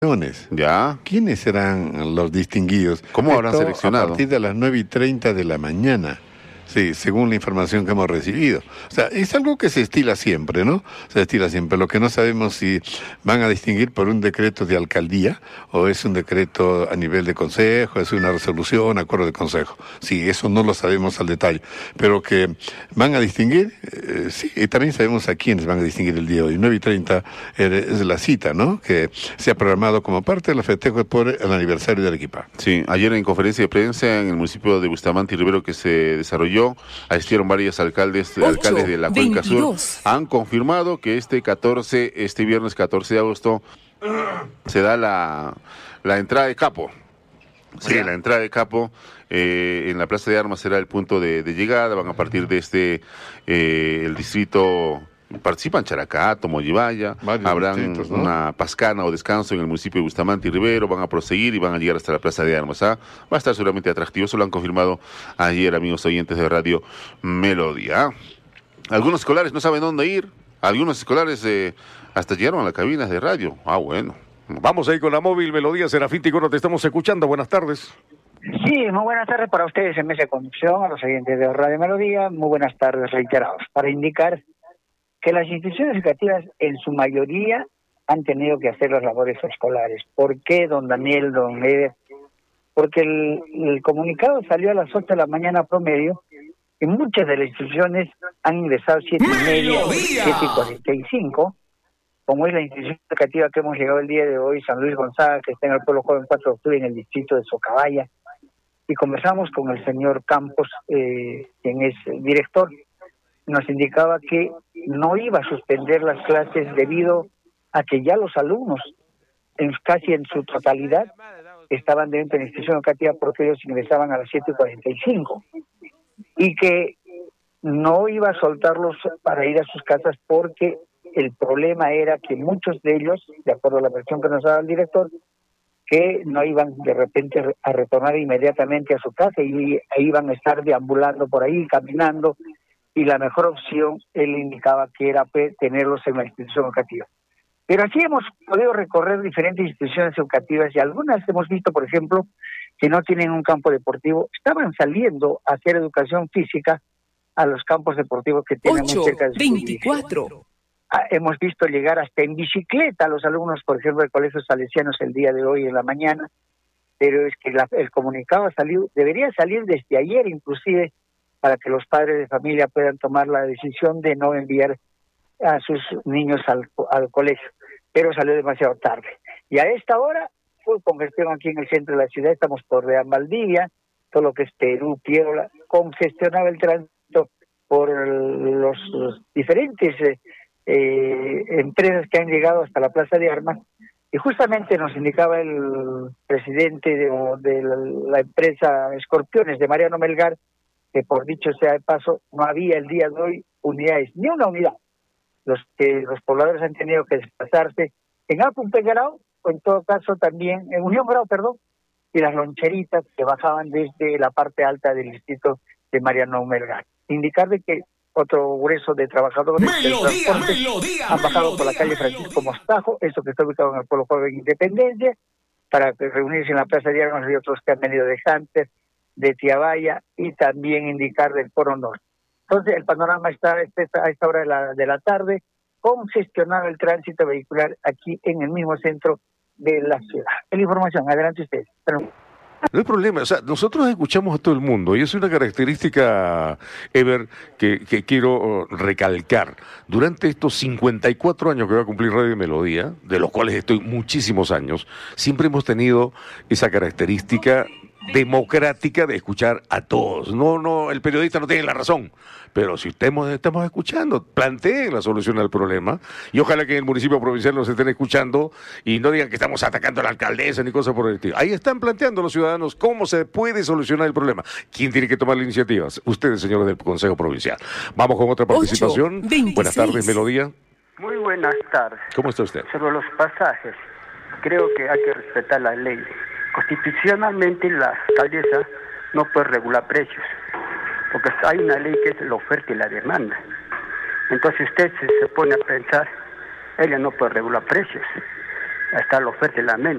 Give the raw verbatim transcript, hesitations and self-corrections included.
Ya. ¿Quiénes serán los distinguidos? ¿Cómo habrán Esto seleccionado? A partir de las nueve y treinta de la mañana. Sí, según la información que hemos recibido. O sea, es algo que se estila siempre, ¿no? Se estila siempre. Lo que no sabemos si van a distinguir por un decreto de alcaldía o es un decreto a nivel de consejo, es una resolución, acuerdo de consejo. Sí, eso no lo sabemos al detalle. Pero que van a distinguir, eh, sí, y también sabemos a quiénes van a distinguir el día de hoy. nueve y treinta es la cita, ¿no? Que se ha programado como parte de los festejos por el aniversario de Arequipa. Sí, ayer en conferencia de prensa en el municipio de Bustamante y Rivero que se desarrolló, asistieron varios alcaldes, alcaldes de la Cuenca Sur, han confirmado que este catorce, este viernes catorce de agosto, se da la, la entrada de Capo. Sí, la entrada de Capo eh, en la Plaza de Armas será el punto de, de llegada. Van a partir de este, eh, el distrito, participan Characato, Mollivaya, habrán ¿no? una pascana o descanso en el municipio de Bustamante y Rivero, van a proseguir y van a llegar hasta la Plaza de Armas. ¿ah? Va a estar seguramente atractivo, eso lo han confirmado ayer, amigos oyentes de Radio Melodía. ¿ah? Algunos escolares no saben dónde ir, algunos escolares eh, hasta llegaron a las cabinas de radio. Ah, bueno. Vamos ahí con la móvil Melodía. Serafín Ticoro, te estamos escuchando. Buenas tardes. Sí, muy buenas tardes para ustedes en mesa de conducción, a los oyentes de Radio Melodía. Muy buenas tardes reiterados. Para indicar que las instituciones educativas en su mayoría han tenido que hacer las labores escolares. ¿Por qué, don Daniel, don Eder? Porque el, el comunicado salió a las ocho de la mañana promedio y muchas de las instituciones han ingresado siete y media, siete y cuarenta y cinco, como es la institución educativa que hemos llegado el día de hoy, San Luis Gonzaga, que está en el Pueblo Joven cuatro de octubre en el distrito de Socabaya, y conversamos con el señor Campos, eh, quien es el director. Nos indicaba que no iba a suspender las clases debido a que ya los alumnos, en casi en su totalidad, estaban dentro de la institución educativa porque ellos ingresaban a las siete y cuarenta y cinco, y que no iba a soltarlos para ir a sus casas porque el problema era que muchos de ellos, de acuerdo a la versión que nos daba el director, que no iban de repente a retornar inmediatamente a su casa y iban a estar deambulando por ahí, caminando, y la mejor opción, él indicaba que era tenerlos en la institución educativa. Pero aquí hemos podido recorrer diferentes instituciones educativas y algunas hemos visto, por ejemplo, que no tienen un campo deportivo, estaban saliendo a hacer educación física a los campos deportivos que tienen muy cerca de su veinticuatro. Ah, hemos visto llegar hasta en bicicleta a los alumnos, por ejemplo, del Colegio Salesianos el día de hoy en la mañana, pero es que la, el comunicado salió, debería salir desde ayer inclusive, para que los padres de familia puedan tomar la decisión de no enviar a sus niños al, al colegio, pero salió demasiado tarde. Y a esta hora, fue congestión aquí en el centro de la ciudad, estamos por Real Valdivia, todo lo que es Perú, Piérola, congestionaba el tránsito por los, los diferentes eh, eh, empresas que han llegado hasta la Plaza de Armas, y justamente nos indicaba el presidente de, de la, la empresa Escorpiones de Mariano Melgar, que por dicho sea de paso, no había el día de hoy unidades, ni una unidad. Los que los pobladores han tenido que desplazarse en Apunpegarao, o en todo caso también en Unión Grau, perdón, y las loncheritas que bajaban desde la parte alta del distrito de Mariano Melgar. Indicar de que otro grueso de trabajadores Melodía, melodía, han bajado melodía, por la calle Francisco Mostajo, eso que está ubicado en el Pueblo Joven Independencia, para reunirse en la Plaza de Armas, y otros que han venido de Hunter, de Tiabaya, y también indicar del Foro Norte. Entonces el panorama está a esta hora de la, de la tarde, congestionado el tránsito vehicular aquí en el mismo centro de la ciudad. Es la información, adelante ustedes. Pero... No hay problema, o sea, nosotros escuchamos a todo el mundo y es una característica, Ever, que, que quiero recalcar. Durante estos cincuenta y cuatro años que va a cumplir Radio Melodía, de los cuales estoy muchísimos años, siempre hemos tenido esa característica democrática de escuchar a todos. No, no, el periodista no tiene la razón, pero si estemos, estamos escuchando, planteen la solución al problema y ojalá que en el municipio provincial nos estén escuchando y no digan que estamos atacando a la alcaldesa ni cosas por el estilo. Ahí están planteando los ciudadanos cómo se puede solucionar el problema. ¿Quién tiene que tomar las iniciativas? Ustedes, señores del Consejo Provincial. Vamos con otra participación. ocho, veintiséis. Buenas tardes, Melodía. Muy buenas tardes. ¿Cómo está usted? Sobre los pasajes, creo que hay que respetar la ley. Constitucionalmente la alcaldesa no puede regular precios, porque hay una ley que es la oferta y la demanda. Entonces usted se, se pone a pensar, ella no puede regular precios. está la oferta y la demanda.